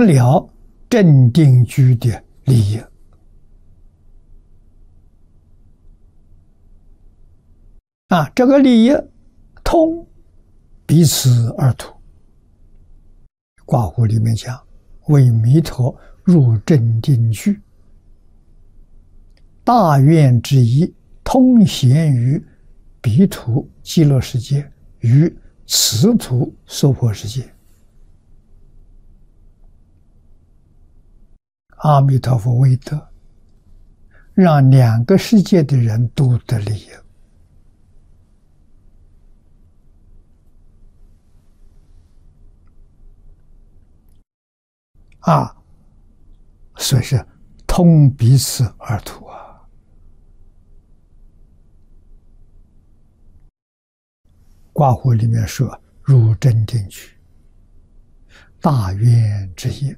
成了正定居的利益。这个利益通彼此而图。卦胡里面讲，为弥陀入正定居，大愿之意，通显于彼土极乐世界与此土娑婆世界。阿弥陀佛为德，让两个世界的人都得利益。所以是通彼此而图啊。卦胡里面说入正定居，大愿之业，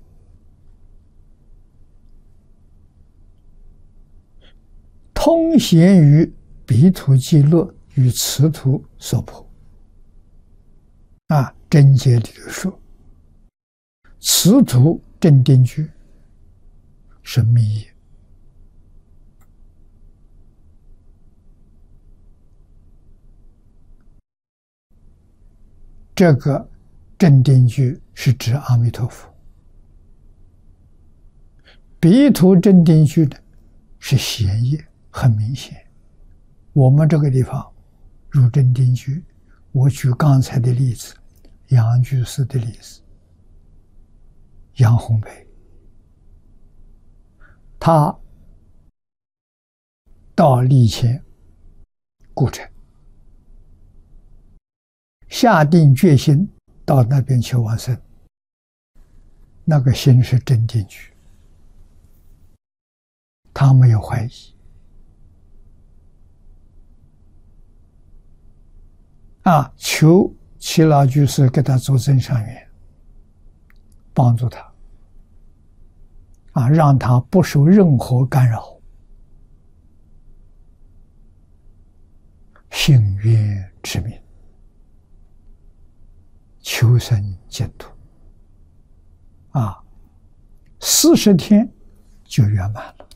通显于彼土极乐与此土娑婆。真解里头说，此土正定居是密业，这个正定居是指阿弥陀佛，彼土正定居的是显业，很明显。我们这个地方入正定居，我举刚才的例子，杨居士的例子，杨洪培，他到力前故城，下定决心到那边去往生，那个心是正定居，他没有怀疑。求耆老居士给他做增上缘，帮助他，让他不受任何干扰，信愿持名，求生净土，40天就圆满了。